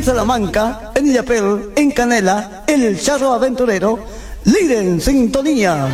en Salamanca, en Illapel, en Canela, el Charro Aventurero, líder en sintonía.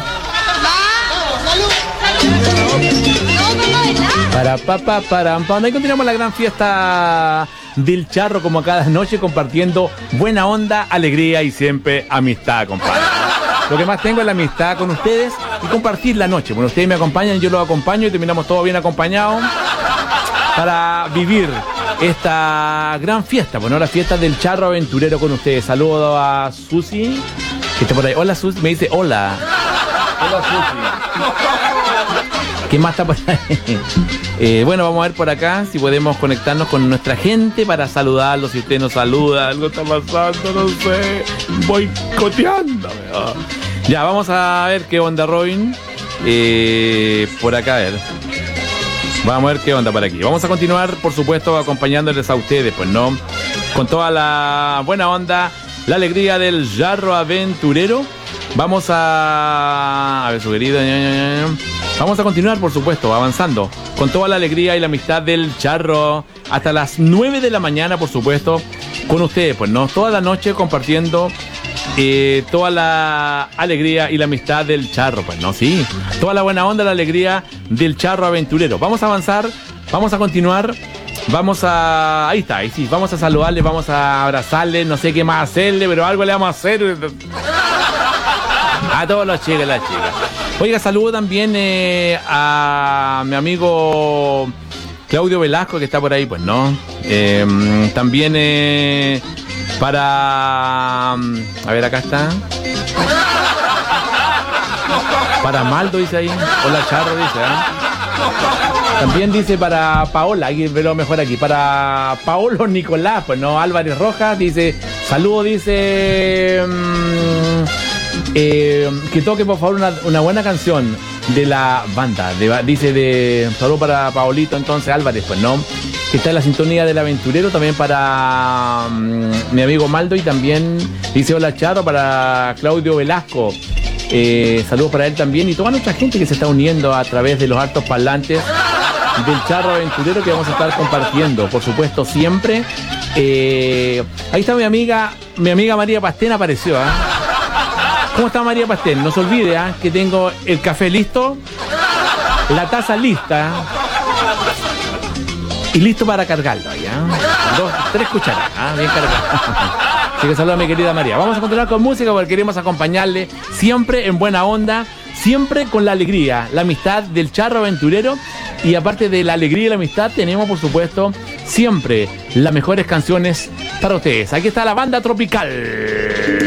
Ahí continuamos la gran fiesta del Charro, como cada noche, compartiendo buena onda, alegría y siempre amistad, compadre. Lo que más tengo es la amistad con ustedes y compartir la noche. Bueno, ustedes me acompañan, yo los acompaño y terminamos todos bien acompañados para vivir esta gran fiesta. Bueno, la fiesta del Charro Aventurero con ustedes. Saludo a Susi, que está por ahí. Hola, Susi. Me dice hola. Hola, Susi. ¿Qué más está por ahí? Bueno, vamos a ver por acá si podemos conectarnos con nuestra gente para saludarlos. Si usted nos saluda, algo está pasando, no sé. Boicoteándome. Ya, vamos a ver qué onda, Robin. Por acá, a ver. Vamos a ver qué onda por aquí. Vamos a continuar, por supuesto, acompañándoles a ustedes, pues, ¿no? Con toda la buena onda, la alegría del Charro Aventurero. Vamos a ver, su querido. Vamos a continuar, por supuesto, avanzando con toda la alegría y la amistad del Charro hasta las 9 de la mañana, por supuesto, con ustedes, pues, ¿no? Toda la noche compartiendo toda la alegría y la amistad del Charro, pues, ¿no? Sí, toda la buena onda, la alegría del Charro Aventurero. Vamos a avanzar, vamos a continuar, vamos a... Ahí está, ahí sí, vamos a saludarle, vamos a abrazarle, no sé qué más hacerle, pero algo le vamos a hacer a todos los chicos y las chicas. Oiga, saludo también a mi amigo Claudio Velasco, que está por ahí, pues, ¿no? También para... A ver, acá está. Para Maldo, dice ahí. Hola, Charro, dice, ¿eh? También dice para Paola, aquí veo mejor aquí. Para Paolo Nicolás, pues, ¿no? Álvarez Rojas, dice... Saludo, dice... que toque por favor una buena canción de la banda, dice de saludo para Paolito entonces Álvarez, pues, ¿no? Que está en la sintonía del Aventurero. También para mi amigo Maldo, y también dice hola Charo para Claudio Velasco, saludos para él también y toda nuestra gente que se está uniendo a través de los altos parlantes del Charro Aventurero, que vamos a estar compartiendo, por supuesto, siempre. Ahí está mi amiga María Pastén, apareció, ¿eh? ¿Cómo está María Pastel? No se olvide que tengo el café listo, la taza lista y listo para cargarlo. 2, 3 cucharadas, bien cargado. Así que saludos a mi querida María. Vamos a continuar con música porque queremos acompañarle siempre en buena onda, siempre con la alegría, la amistad del Charro Aventurero. Y aparte de la alegría y la amistad, tenemos, por supuesto, siempre las mejores canciones para ustedes. Aquí está la banda tropical.